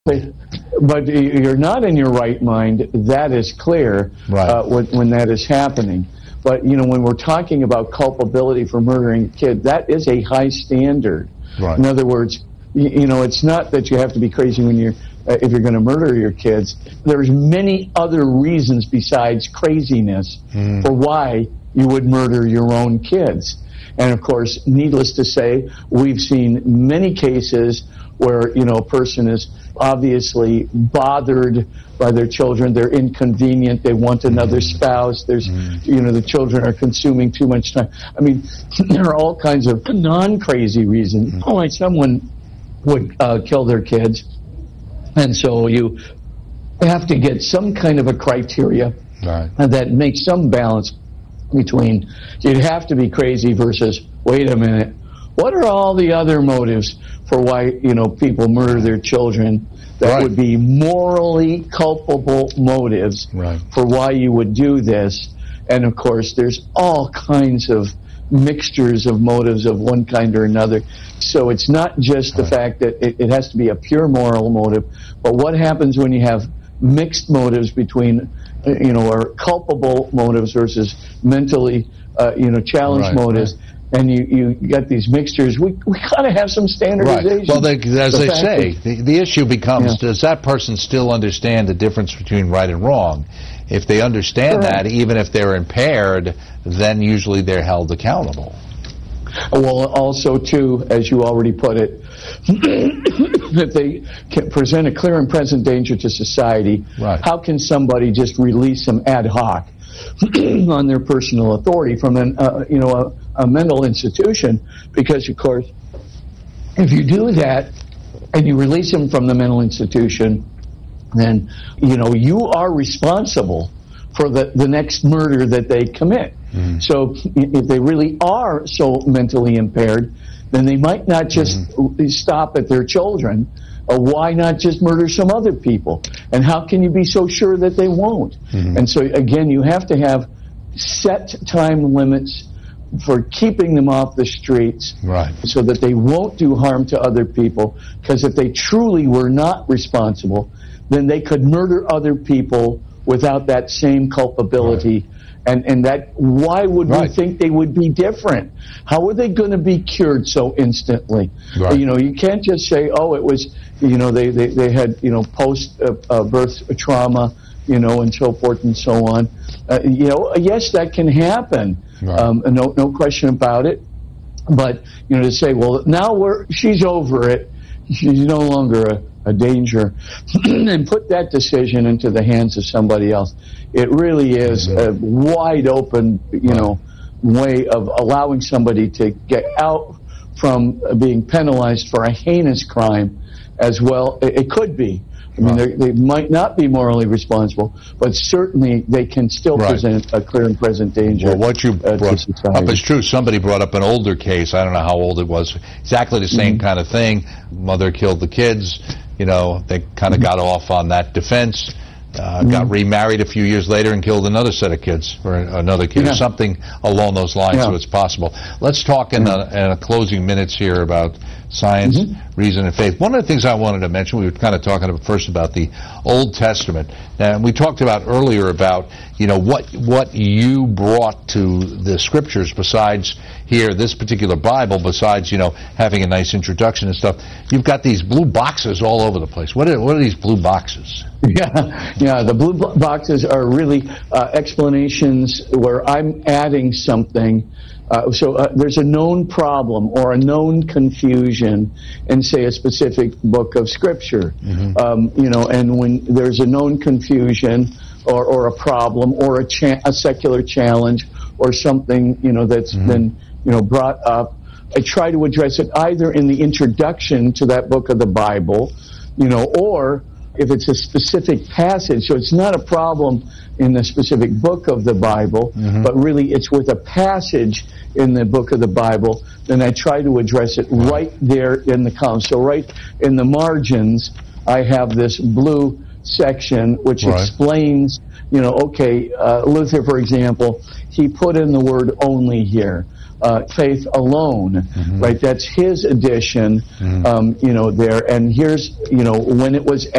But you're not in your right mind. That is clear when that is happening. But, when we're talking about culpability for murdering a kid, that is a high standard. Right. In other words, it's not that you have to be crazy when if you're going to murder your kids. There's many other reasons besides craziness for why you would murder your own kids. And, of course, needless to say, we've seen many cases where, a person is obviously bothered by their children. They're inconvenient. They want another spouse. There's, the children are consuming too much time. I mean, there are all kinds of non-crazy reasons why someone would kill their kids. And so you have to get some kind of a criteria that makes some balance between you'd have to be crazy versus, wait a minute, what are all the other motives for why, people murder their children that would be morally culpable motives for why you would do this? And, of course, there's all kinds of mixtures of motives of one kind or another. So it's not just the fact that it has to be a pure moral motive, but what happens when you have mixed motives between, or culpable motives versus mentally, challenged motives? And you get these mixtures. We got to have some standardization. Well, as they say, the issue becomes, does that person still understand the difference between right and wrong? If they understand that, even if they're impaired, then usually they're held accountable. Well, also, too, as you already put it, if they can present a clear and present danger to society, how can somebody just release them ad hoc on their personal authority from a mental institution? Because, of course, if you do that and you release them from the mental institution, then, you are responsible for the next murder that they commit. So if they really are so mentally impaired, then they might not just stop at their children. Why not just murder some other people? And how can you be so sure that they won't? And so, again, you have to have set time limits for keeping them off the streets so that they won't do harm to other people. Because if they truly were not responsible, then they could murder other people without that same culpability. And that, why would we think they would be different? How are they going to be cured so instantly? You can't just say, oh, it was, they had, post-birth trauma, and so forth and so on. Yes, that can happen. No question about it. But, to say, well, now she's over it. She's no longer a danger, and put that decision into the hands of somebody else. It really is a wide open, way of allowing somebody to get out from being penalized for a heinous crime as well. It could be. I mean, they might not be morally responsible, but certainly they can still present a clear and present danger. Well, what you brought up is true. Somebody brought up an older case. I don't know how old it was. Exactly the same kind of thing. Mother killed the kids. They kind of got off on that defense. Got remarried a few years later and killed another set of kids, or another kid, or something along those lines, so it's possible. Let's talk in the closing minutes here about science, reason, and faith. One of the things I wanted to mention, we were kind of talking first about the Old Testament, and we talked about earlier about, what you brought to the Scriptures besides here, this particular Bible, besides, having a nice introduction and stuff. You've got these blue boxes all over the place. What are these blue boxes? Yeah, the blue boxes are really explanations where I'm adding something. So there's a known problem or a known confusion in, say, a specific book of Scripture. And when there's a known confusion or a problem or a secular challenge or something, that's been, brought up, I try to address it either in the introduction to that book of the Bible, or if it's a specific passage. So it's not a problem in the specific book of the Bible, but really it's with a passage in the book of the Bible, then I try to address it right there in the column. So right in the margins, I have this blue section which explains, Luther, for example, he put in the word only here. Faith alone, right? That's his addition, there. And here's, when it was